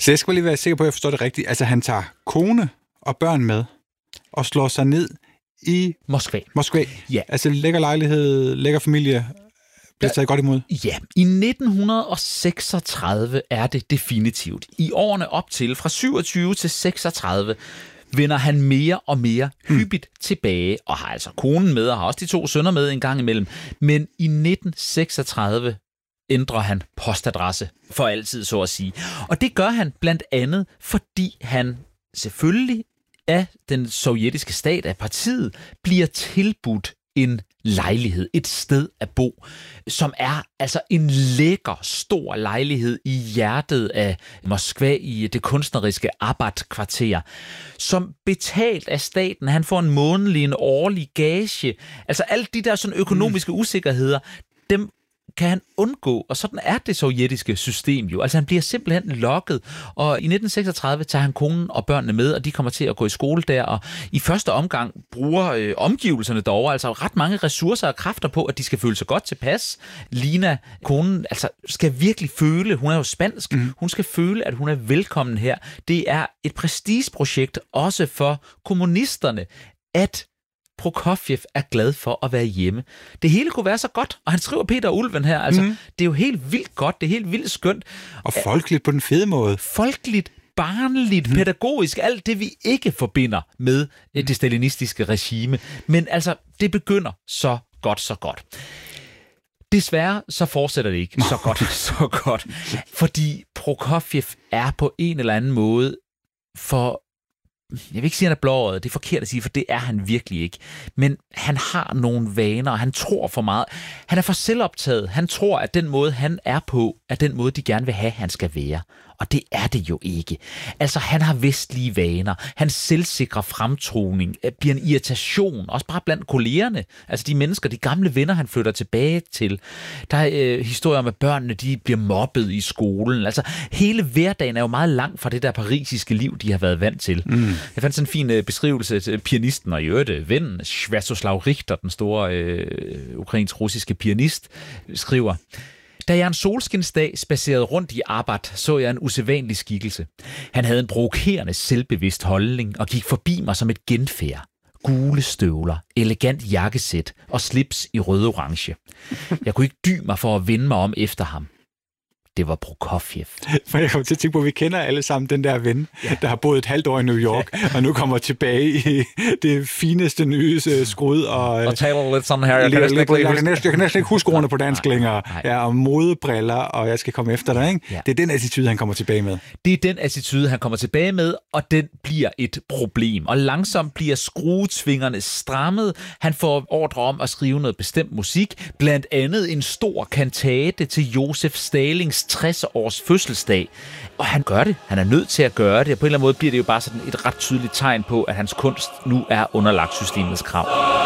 Så jeg skal lige være sikker på, at jeg forstår det rigtigt. Altså, han tager kone og børn med og slår sig ned i Moskva. Ja. Altså, lækker lejlighed, lækker familie, bliver taget godt imod. Ja, i 1936 er det definitivt. I årene op til, fra 27 til 36, vender han mere og mere hyppigt tilbage, og har altså konen med, og har også de 2 sønner med en gang imellem. Men i 1936 ændrer han postadresse for altid, så at sige. Og det gør han blandt andet, fordi han selvfølgelig af den sovjetiske stat, af partiet, bliver tilbudt en lejlighed, et sted at bo, som er altså en lækker, stor lejlighed i hjertet af Moskva i det kunstneriske Arbat-kvarter, som betalt af staten. Han får en månedlig, en årlig gage. Altså alle de der sådan økonomiske usikkerheder, dem kan han undgå, og sådan er det sovjetiske system jo. Altså han bliver simpelthen lokket, og i 1936 tager han konen og børnene med, og de kommer til at gå i skole der, og i første omgang bruger omgivelserne derovre altså ret mange ressourcer og kræfter på, at de skal føle sig godt tilpas. Lina, konen, altså skal virkelig føle, hun er jo spansk, hun skal føle, at hun er velkommen her. Det er et prestigeprojekt også for kommunisterne, at Prokofjev er glad for at være hjemme. Det hele kunne være så godt, og han skriver Peter Ulven her, altså det er jo helt vildt godt, det er helt vildt skønt. Og folkeligt på den fede måde. Folkeligt, barnligt, pædagogisk, alt det vi ikke forbinder med det stalinistiske regime. Men altså, det begynder så godt. Desværre så fortsætter det ikke så godt, fordi Prokofjev er på en eller anden måde for... Jeg vil ikke sige, at han er blåøjet. Det er forkert at sige, for det er han virkelig ikke. Men han har nogle vaner, og han tror for meget. Han er for selvoptaget. Han tror, at den måde, han er på, er den måde, de gerne vil have, han skal være. Og det er det jo ikke. Altså, han har vestlige vaner. Hans selvsikre fremtoning bliver en irritation, også bare blandt kollegerne. Altså, de mennesker, de gamle venner, han flytter tilbage til. Der er historier om, at børnene, de bliver mobbet i skolen. Altså, hele hverdagen er jo meget langt fra det der parisiske liv, de har været vant til. Jeg fandt sådan en fin beskrivelse til pianisten og i øvrigt vennen, Sviatoslav Richter, den store ukrainsk-russiske pianist, skriver: Da jeg en solskinsdag spacerede rundt i Arbat, så jeg en usædvanlig skikkelse. Han havde en provokerende selvbevidst holdning og gik forbi mig som et genfærd. Gule støvler, elegant jakkesæt og slips i rød-orange. Jeg kunne ikke dy mig for at vende mig om efter ham. Det var Prokofjev. For jeg kommer til at tænke på, at vi kender alle sammen den der ven, der har boet et halvt år i New York, og nu kommer tilbage i det fineste nye skrud. Og taler lidt sådan her. Jeg kan næsten ikke huske ordene på dansk længere. Ja, og modebriller, og jeg skal komme efter dig, ikke? Ja. Det er den attitude, han kommer tilbage med. Det er den attitude, han kommer tilbage med, og den bliver et problem. Og langsomt bliver skruetvingerne strammet. Han får ordre om at skrive noget bestemt musik, blandt andet en stor kantate til Josef Stalins 60-års fødselsdag. Og han gør det. Han er nødt til at gøre det. Og på en eller anden måde bliver det jo bare sådan et ret tydeligt tegn på, at hans kunst nu er underlagt systemets krav.